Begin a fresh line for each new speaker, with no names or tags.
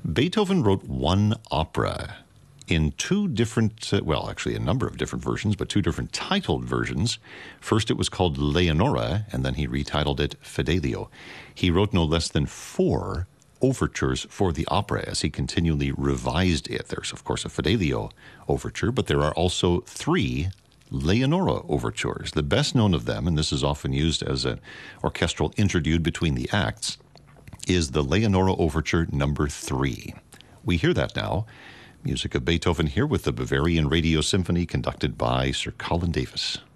Beethoven wrote one opera in two different, actually a number of different versions, but two different titled versions. First it was called Leonora, and then he retitled it Fidelio. He wrote no less than 4 overtures for the opera as he continually revised it. There's, of course, a Fidelio overture, but there are also 3 Leonora overtures. The best known of them, and this is often used as an orchestral interlude between the acts, is the Leonora Overture number 3. We hear that now. Music of Beethoven here with the Bavarian Radio Symphony conducted by Sir Colin Davis.